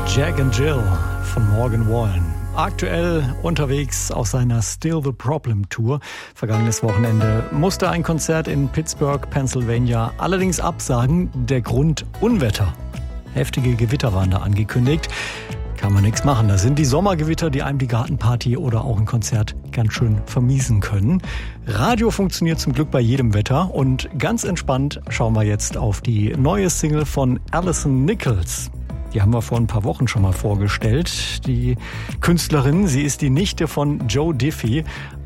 Jack and Jill von Morgan Wallen. Aktuell unterwegs auf seiner Still the Problem Tour. Vergangenes Wochenende musste ein Konzert in Pittsburgh, Pennsylvania allerdings absagen. Der Grund Unwetter. Heftige Gewitter waren da angekündigt. Kann man nichts machen. Das sind die Sommergewitter, die einem die Gartenparty oder auch ein Konzert ganz schön vermiesen können. Radio funktioniert zum Glück bei jedem Wetter. Und ganz entspannt schauen wir jetzt auf die neue Single von Alison Nichols. Die haben wir vor ein paar Wochen schon mal vorgestellt. Die Künstlerin, sie ist die Nichte von Joe Diffie.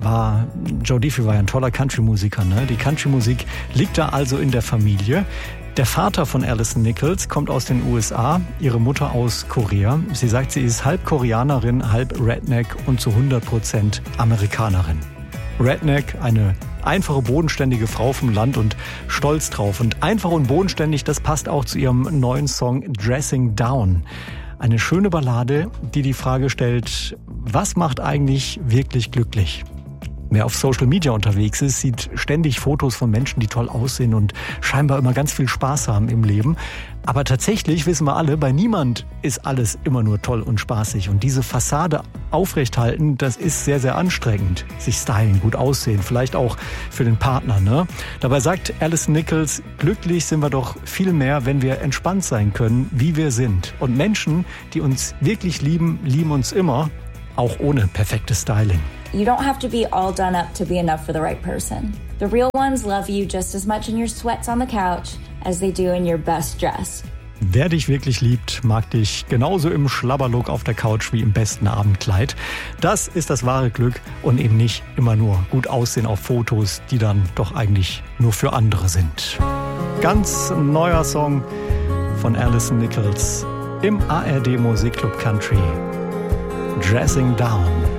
Joe Diffie war ja ein toller Country-Musiker, ne? Die Country-Musik liegt da also in der Familie. Der Vater von Alison Nichols kommt aus den USA, ihre Mutter aus Korea. Sie sagt, sie ist halb Koreanerin, halb Redneck und zu 100% Amerikanerin. Redneck, eine einfache, bodenständige Frau vom Land und stolz drauf. Und einfach und bodenständig, das passt auch zu ihrem neuen Song Dressing Down. Eine schöne Ballade, die die Frage stellt, was macht eigentlich wirklich glücklich? Wer auf Social Media unterwegs ist, sieht ständig Fotos von Menschen, die toll aussehen und scheinbar immer ganz viel Spaß haben im Leben. Aber tatsächlich wissen wir alle, bei niemand ist alles immer nur toll und spaßig. Und diese Fassade aufrechthalten, das ist sehr, sehr anstrengend. Sich stylen, gut aussehen, vielleicht auch für den Partner, ne? Dabei sagt Alison Nichols, glücklich sind wir doch viel mehr, wenn wir entspannt sein können, wie wir sind. Und Menschen, die uns wirklich lieben, lieben uns immer, auch ohne perfektes Styling. You don't have to be all done up to be enough for the right person. The real ones love you just as much in your sweats on the couch as they do in your best dress. Wer dich wirklich liebt, mag dich genauso im Schlabberlook auf der Couch wie im besten Abendkleid. Das ist das wahre Glück und eben nicht immer nur gut aussehen auf Fotos, die dann doch eigentlich nur für andere sind. Ganz neuer Song von Alison Nichols im ARD Musikclub Country. Dressing Down.